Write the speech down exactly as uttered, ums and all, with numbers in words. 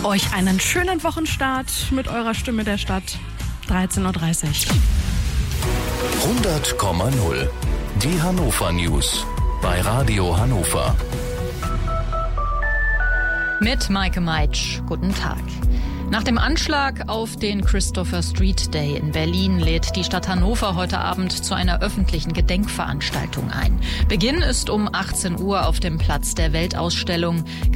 euch einen schönen Wochenstart mit eurer Stimme der Stadt. dreizehn Uhr dreißig. hundert Komma null. Die Hannover News bei Radio Hannover. Mit Maike Meitsch. Guten Tag. Nach dem Anschlag auf den Christopher Street Day in Berlin lädt die Stadt Hannover heute Abend zu einer öffentlichen Gedenkveranstaltung ein. Beginn ist um achtzehn Uhr auf dem Platz der Weltausstellung.